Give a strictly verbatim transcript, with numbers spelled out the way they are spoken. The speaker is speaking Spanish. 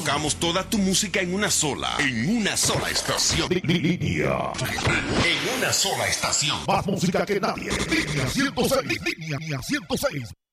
colocamos toda tu música en una sola, en una sola estación. Línea. En una sola estación. Más música que nadie. Línea ciento seis. Línea ciento seis.